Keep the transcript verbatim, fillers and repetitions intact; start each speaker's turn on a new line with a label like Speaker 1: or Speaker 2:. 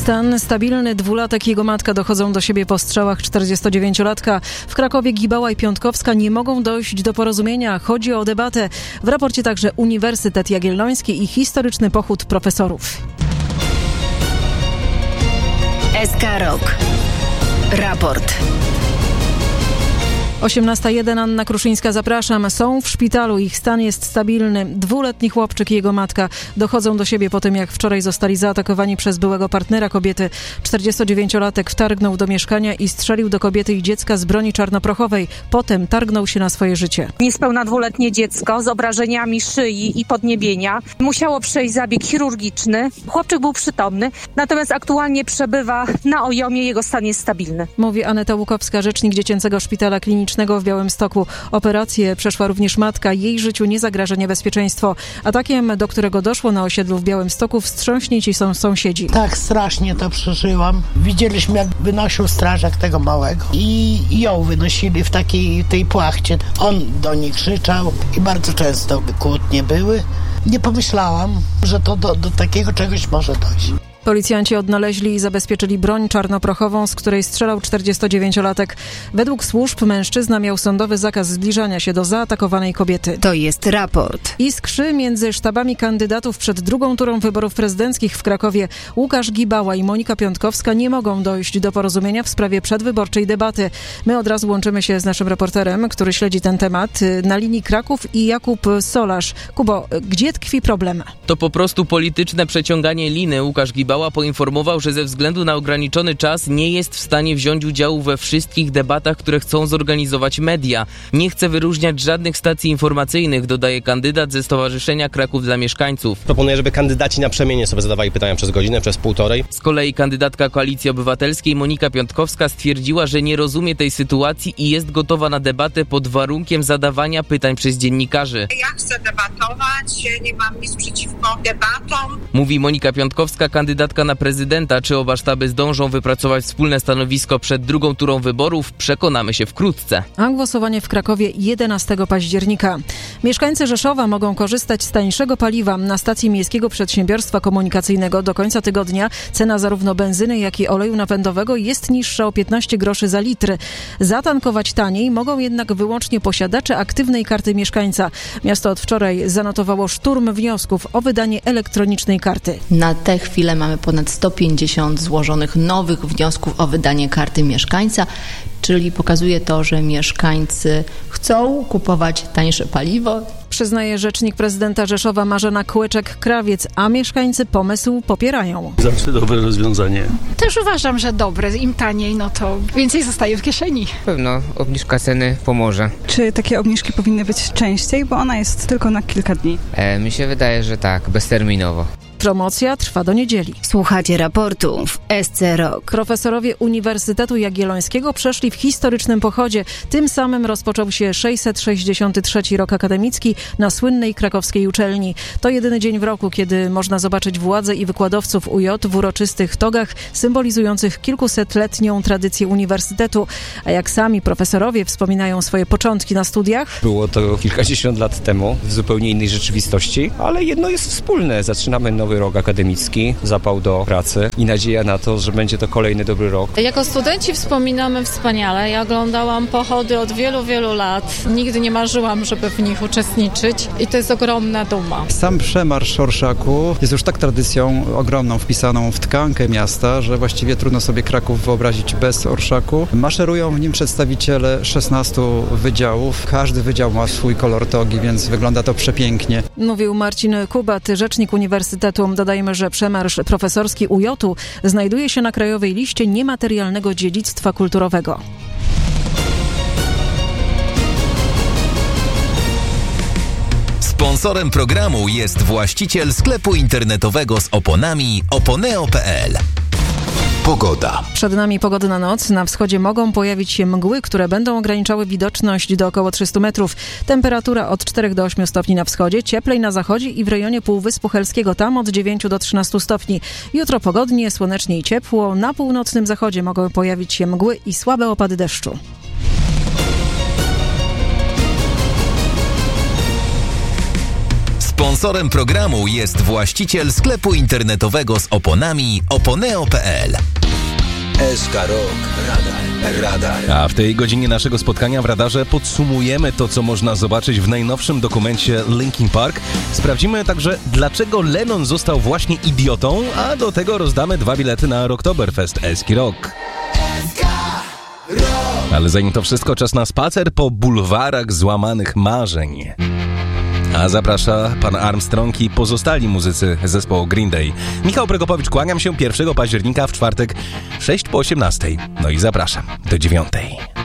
Speaker 1: Stan stabilny, dwulatek i jego matka dochodzą do siebie po strzałach czterdziestodziewięciolatka. W Krakowie Gibała i Piątkowska nie mogą dojść do porozumienia. Chodzi o debatę. W raporcie także Uniwersytet Jagielloński i historyczny pochód profesorów.
Speaker 2: S K Rok. Raport.
Speaker 1: osiemnasta jeden, Anna Kruszyńska, zapraszam. Są w szpitalu, ich stan jest stabilny. Dwuletni chłopczyk i jego matka dochodzą do siebie po tym, jak wczoraj zostali zaatakowani przez byłego partnera kobiety. czterdziestodziewięciolatek wtargnął do mieszkania i strzelił do kobiety i dziecka z broni czarnoprochowej. Potem targnął się na swoje życie.
Speaker 3: Niespełna dwuletnie dziecko z obrażeniami szyi i podniebienia musiało przejść zabieg chirurgiczny. Chłopczyk był przytomny, natomiast aktualnie przebywa na ojomie, jego stan jest stabilny.
Speaker 1: Mówi Aneta Łukowska, rzecznik Dziecięcego Szpitala Klinicznego w Białymstoku. Operację przeszła również matka. Jej życiu nie zagraża niebezpieczeństwo. Atakiem, do którego doszło na osiedlu w Białymstoku, wstrząśnięci są sąsiedzi.
Speaker 4: Tak strasznie to przeżyłam. Widzieliśmy, jak wynosił strażak tego małego i ją wynosili w takiej tej płachcie. On do niej krzyczał i bardzo często kłótnie były. Nie pomyślałam, że to do, do takiego czegoś może dojść.
Speaker 1: Policjanci odnaleźli i zabezpieczyli broń czarnoprochową, z której strzelał czterdziestodziewięciolatek. Według służb mężczyzna miał sądowy zakaz zbliżania się do zaatakowanej kobiety.
Speaker 2: To jest raport.
Speaker 1: Iskrzy między sztabami kandydatów przed drugą turą wyborów prezydenckich w Krakowie. Łukasz Gibała i Monika Piątkowska nie mogą dojść do porozumienia w sprawie przedwyborczej debaty. My od razu łączymy się z naszym reporterem, który śledzi ten temat. Na linii Kraków i Jakub Solarz. Kubo, gdzie tkwi problem?
Speaker 5: To po prostu polityczne przeciąganie liny. Łukasz Gibała poinformował, że ze względu na ograniczony czas nie jest w stanie wziąć udziału we wszystkich debatach, które chcą zorganizować media. Nie chce wyróżniać żadnych stacji informacyjnych, dodaje kandydat ze Stowarzyszenia Kraków dla Mieszkańców.
Speaker 6: Proponuję, żeby kandydaci naprzemiennie sobie zadawali pytania przez godzinę, przez półtorej.
Speaker 5: Z kolei kandydatka Koalicji Obywatelskiej Monika Piątkowska stwierdziła, że nie rozumie tej sytuacji i jest gotowa na debatę pod warunkiem zadawania pytań przez dziennikarzy.
Speaker 7: Ja chcę debatować, nie mam nic przeciwko debatom.
Speaker 5: Mówi Monika Piątkowska, kandydatka na prezydenta. Czy oba sztaby zdążą wypracować wspólne stanowisko przed drugą turą wyborów? Przekonamy się wkrótce.
Speaker 1: A głosowanie w Krakowie jedenastego października. Mieszkańcy Rzeszowa mogą korzystać z tańszego paliwa. Na stacji Miejskiego Przedsiębiorstwa Komunikacyjnego do końca tygodnia cena zarówno benzyny, jak i oleju napędowego jest niższa o piętnaście groszy za litr. Zatankować taniej mogą jednak wyłącznie posiadacze aktywnej karty mieszkańca. Miasto od wczoraj zanotowało szturm wniosków o wydanie elektronicznej karty.
Speaker 8: Na tę chwilę mamy ponad sto pięćdziesiąt złożonych nowych wniosków o wydanie karty mieszkańca, czyli pokazuje to, że mieszkańcy chcą kupować tańsze paliwo.
Speaker 1: Przyznaje rzecznik prezydenta Rzeszowa Marzena Kłeczek-Krawiec, a mieszkańcy pomysł popierają.
Speaker 9: Zawsze dobre rozwiązanie.
Speaker 10: Też uważam, że dobre. Im taniej, no to więcej zostaje w kieszeni.
Speaker 11: Pewno obniżka ceny pomoże.
Speaker 12: Czy takie obniżki powinny być częściej, bo ona jest tylko na kilka dni?
Speaker 11: E, mi się wydaje, że tak, bezterminowo.
Speaker 1: Promocja trwa do niedzieli.
Speaker 2: Słuchacie raportu w S C Rok.
Speaker 1: Profesorowie Uniwersytetu Jagiellońskiego przeszli w historycznym pochodzie. Tym samym rozpoczął się sześćset sześćdziesiąty trzeci rok akademicki na słynnej krakowskiej uczelni. To jedyny dzień w roku, kiedy można zobaczyć władzę i wykładowców U J w uroczystych togach symbolizujących kilkusetletnią tradycję uniwersytetu. A jak sami profesorowie wspominają swoje początki na studiach?
Speaker 13: Było to kilkadziesiąt lat temu, w zupełnie innej rzeczywistości, ale jedno jest wspólne. Zaczynamy nowy rok akademicki, zapał do pracy i nadzieja na to, że będzie to kolejny dobry rok.
Speaker 14: Jako studenci wspominamy wspaniale. Ja oglądałam pochody od wielu, wielu lat. Nigdy nie marzyłam, żeby w nich uczestniczyć i to jest ogromna duma.
Speaker 15: Sam przemarsz orszaku jest już tak tradycją ogromną, wpisaną w tkankę miasta, że właściwie trudno sobie Kraków wyobrazić bez orszaku. Maszerują w nim przedstawiciele szesnastu wydziałów. Każdy wydział ma swój kolor togi, więc wygląda to przepięknie.
Speaker 1: Mówił Marcin Kubat, rzecznik Uniwersytetu. Dodajmy, że przemarsz profesorski U J znajduje się na krajowej liście niematerialnego dziedzictwa kulturowego.
Speaker 16: Sponsorem programu jest właściciel sklepu internetowego z oponami oponeo kropka p l. Pogoda.
Speaker 1: Przed nami pogodna noc. Na wschodzie mogą pojawić się mgły, które będą ograniczały widoczność do około trzystu metrów. Temperatura od czterech do ośmiu stopni na wschodzie, cieplej na zachodzie i w rejonie Półwyspu Helskiego, tam od dziewięciu do trzynastu stopni. Jutro pogodnie, słonecznie i ciepło. Na północnym zachodzie mogą pojawić się mgły i słabe opady deszczu.
Speaker 16: Sponsorem programu jest właściciel sklepu internetowego z oponami oponeo kropka pe el.
Speaker 9: S K Rock. Radar. Radar.
Speaker 17: A w tej godzinie naszego spotkania w radarze podsumujemy to, co można zobaczyć w najnowszym dokumencie Linkin Park. Sprawdzimy także, dlaczego Lennon został właśnie idiotą, a do tego rozdamy dwa bilety na Rocktoberfest S K Rock. Ale zanim to wszystko, czas na spacer po bulwarach złamanych marzeń. A zaprasza pan Armstrong i pozostali muzycy zespołu Green Day. Michał Prokopowicz, kłaniam się pierwszego października w czwartek, sześć po osiemnastej. No i zapraszam do dziewiątej.